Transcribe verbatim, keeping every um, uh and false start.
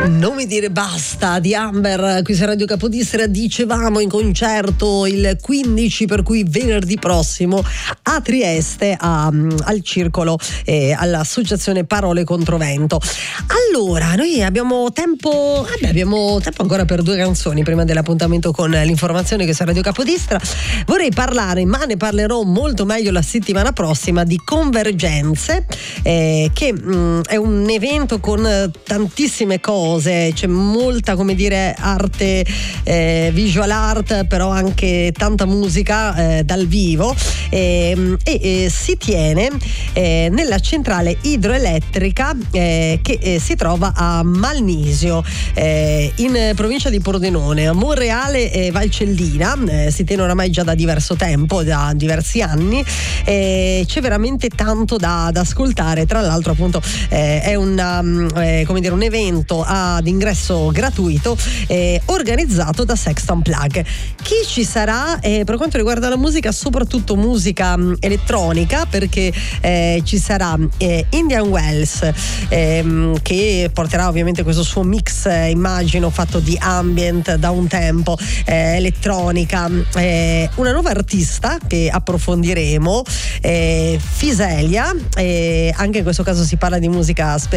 Non mi dire basta di Amber qui su Radio Capodistria. Dicevamo in concerto il quindici, per cui venerdì prossimo a Trieste a, al Circolo e all'associazione Parole Controvento. Allora, noi abbiamo tempo vabbè, abbiamo tempo ancora per due canzoni prima dell'appuntamento con l'informazione che su Radio Capodistria. Vorrei parlare, ma ne parlerò molto meglio la settimana prossima, di Convergenze, eh, che mh, è un evento con tantissime cose. C'è molta, come dire, arte, eh, visual art, però anche tanta musica eh, dal vivo, eh, e eh, si tiene eh, nella centrale idroelettrica eh, che eh, si trova a Malnisio, eh, in provincia di Pordenone, a Monreale e Valcellina. Eh, si tiene oramai già da diverso tempo, da diversi anni, e c'è veramente tanto da, da ascoltare. Tra l'altro, appunto, eh, è una, eh, come dire, un evento ad ingresso gratuito, eh, organizzato da Sexton Plug. Chi ci sarà? Eh, per quanto riguarda la musica, soprattutto musica mh, elettronica, perché eh, ci sarà eh, Indian Wells, ehm, che porterà ovviamente questo suo mix, eh, immagino, fatto di ambient, da un tempo, eh, elettronica, eh, una nuova artista che approfondiremo, eh, Fiselia, eh, anche in questo caso si parla di musica